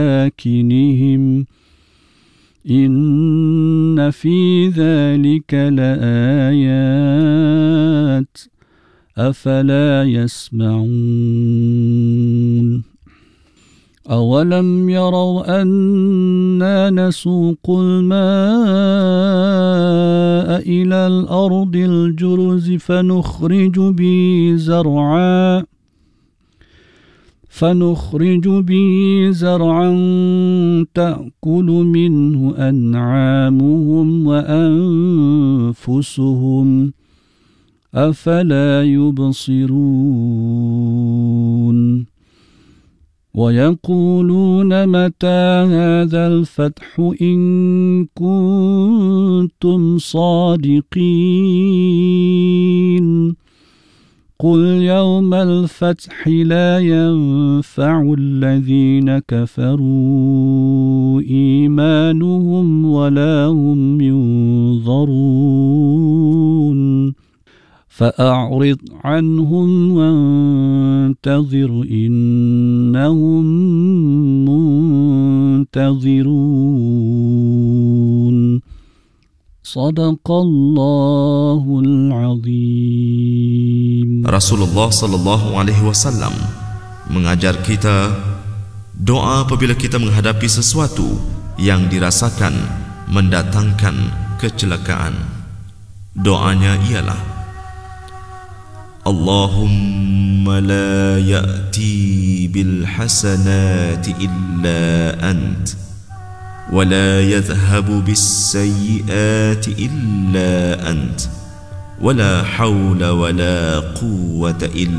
مساكنهم إن في ذلك لآيات أفلا يسمعون أولم يروا أنا نسوق الماء إلى الأرض الجرز فنخرج به زرعا تأكل منه أنعامهم وأنفسهم أفلا يبصرون ويقولون متى هذا الفتح إن كنتم صادقين قل يوم الفتح لا ينفع الذين كفروا إيمانهم ولا هم ينظرون فأعرض عنهم وانتظر إنهم منتظرون صدق الله العظيم. Rasulullah sallallahu alaihi wasallam mengajar kita doa apabila kita menghadapi sesuatu yang dirasakan mendatangkan kecelakaan. Doanya ialah Allahumma la ya'ti bil hasanati illa ant wa la yadhhabu bis sayyiati illa ant wa la hawla wa la quwwata illa